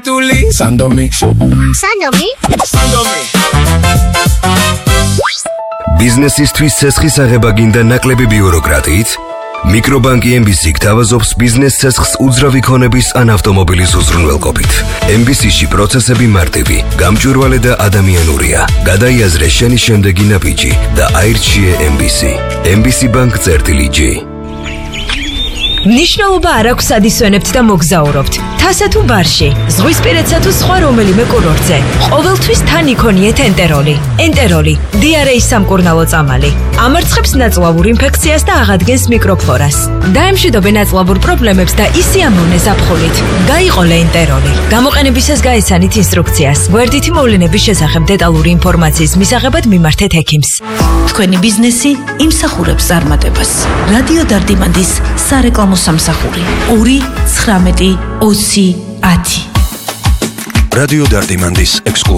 Tuli Sandomi Business-ისთვის ცეცხლის აღება გინდა ნაკლები ბიუროკრატიით? Microbank MBC გთავაზობს ბიზნეს ცეცხლს უძრავი ქონების ან ავტომობილის უზრუნველყოფით. MBC-ში პროცესები მარტივი, გამჭვირვალე და ადამიანურია. გადაიაზრე შენი შემდეგი ნაბიჯი და აირჩიე MBC. MBC Bank-G. ნიშნულობა არ აქვს სად ისვენებთ და მოგზაურობთ. თასა თუ ბარში, ზღვისპირეთსა თუ სხვა რომელიმე კურორტზე. ყოველთვის თან იქონიეთ ენტეროლი. ენტეროლი, დიარეის სამკურნალო წამალი. ამარცხებს ნაწლავურ ინფექციას და აღადგენს მიკროფლორას. დაემშვიდობე ნაწლავურ პრობლემებს და ისიამოვნე ზაფხულით. გაიყოლე ენტეროლი. გამოყენებისას გაეცანით ინსტრუქციას. გვერდითი მოვლენების შესახებ დეტალური ინფორმაციის მისაღებად მიმართეთ ექიმს. თქვენი ბიზნესი იმსახურებს წარმატებას. რადიო დარდიმანდის სარეკლამო სამსახური 2-19-20-10. რადიო დარდიმანდის